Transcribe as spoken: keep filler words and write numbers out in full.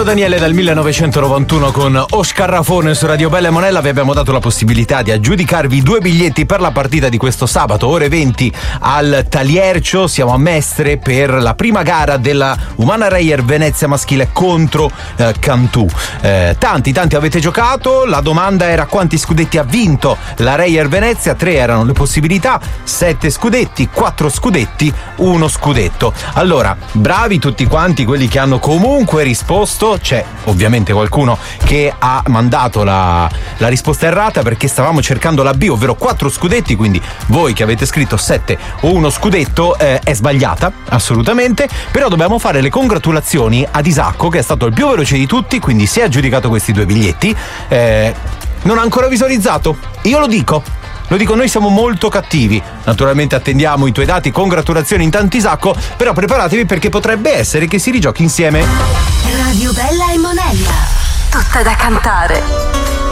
Daniele dal millenovecentonovantuno con O Scarrafone su Radio Bella e Monella. Vi abbiamo dato la possibilità di aggiudicarvi due biglietti per la partita di questo sabato, ore venti al Taliercio. Siamo a Mestre per la prima gara della Humana Reyer Venezia maschile contro eh, Cantù. Eh, tanti, tanti avete giocato. La domanda era quanti scudetti ha vinto la Reyer Venezia. Tre erano le possibilità: sette scudetti, quattro scudetti, uno scudetto. Allora, bravi tutti quanti quelli che hanno comunque risposto. C'è ovviamente qualcuno che ha mandato la, la risposta errata, perché stavamo cercando la B, ovvero quattro scudetti. Quindi voi che avete scritto sette o uno scudetto eh, è sbagliata assolutamente. Però dobbiamo fare le congratulazioni ad Isacco, che è stato il più veloce di tutti, quindi si è aggiudicato questi due biglietti. eh, non ha ancora visualizzato? Io lo dico Lo dico, noi siamo molto cattivi. Naturalmente attendiamo i tuoi dati. Congratulazioni intanto Isacco, però preparatevi perché potrebbe essere che si rigiochi insieme. Radio Bella e Monella, tutta da cantare.